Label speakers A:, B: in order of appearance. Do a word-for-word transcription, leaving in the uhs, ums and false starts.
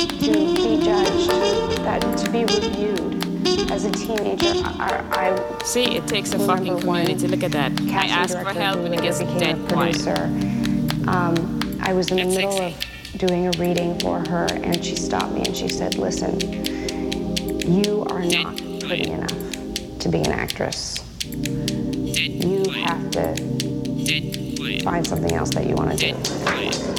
A: to be judged, that to be reviewed. As a teenager, I, I
B: see, it takes a fucking community. Look at that. I ask for help and it gets dead quiet.
A: Um, I was in the middle of doing a reading for her, and she stopped me and she said, "Listen, you are not pretty enough to be an actress. You have to find something else that you want to do."